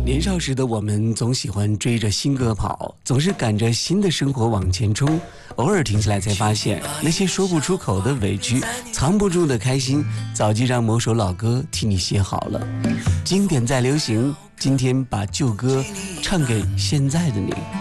年少时的我们总喜欢追着新歌跑，总是赶着新的生活往前冲，偶尔停下来才发现，那些说不出口的委屈，藏不住的开心，早就让某首老歌替你写好了。经典在流行，今天把旧歌唱给现在的你。